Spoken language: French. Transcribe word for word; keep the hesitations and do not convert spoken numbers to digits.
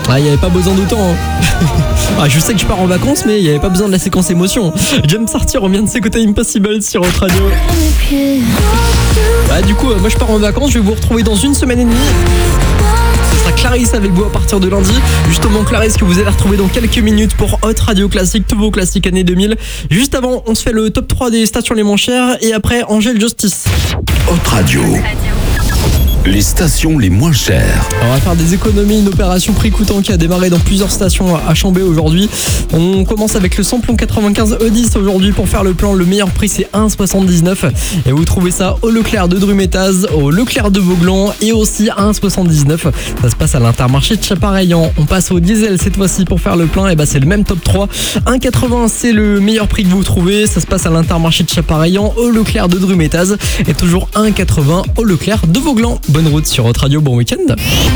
Ah, il n'y avait pas besoin d'autant. Hein. Ah, je sais que je pars en vacances, mais il n'y avait pas besoin de la séquence émotion. J'aime sortir, on vient de s'écouter Impossible sur Hot Radio. Bah, du coup, moi je pars en vacances, je vais vous retrouver dans une semaine et demie. Ce sera Clarisse avec vous à partir de lundi. Justement, Clarisse que vous allez retrouver dans quelques minutes pour Hot Radio Classique, tous vos classiques années deux mille. Juste avant, on se fait le top trois des stations les moins chères et après, Angèle Justice. Hot Radio. Les stations les moins chères. On va faire des économies, une opération prix coûtant qui a démarré dans plusieurs stations à Chambé aujourd'hui. On commence avec le samplon quatre-vingt-quinze E dix aujourd'hui pour faire le plan. Le meilleur prix c'est un virgule soixante-dix-neuf et vous trouvez ça au Leclerc de Drumétaz, au Leclerc de Vauglan et aussi à un virgule soixante-dix-neuf. Ça se passe à l'Intermarché de Chapareillan. On passe au diesel cette fois-ci pour faire le plein. Et bah c'est le même top trois. un virgule quatre-vingts c'est le meilleur prix que vous trouvez. Ça se passe à l'Intermarché de Chapareillan, au Leclerc de Drumétaz et toujours un virgule quatre-vingts au Leclerc de Vauglan. Bonne route sur Hot Radio, bon week-end.